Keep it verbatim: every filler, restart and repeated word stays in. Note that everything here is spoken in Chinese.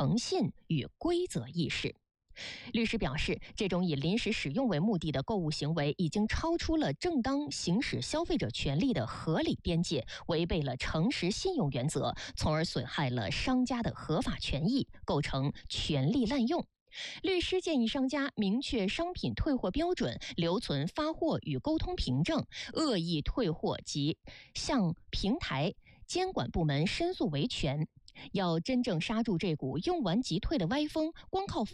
诚信与规则意识。律师表示，这种以临时使用为目的的购物行为已经超出了正当行使消费者权利的合理边界，违背了诚实信用原则，从而损害了商家的合法权益，构成权利滥用。律师建议商家明确商品退货标准，留存发货与沟通凭证，恶意退货及向平台监管部门申诉维权。要真正刹住这股用完即退的歪风，光靠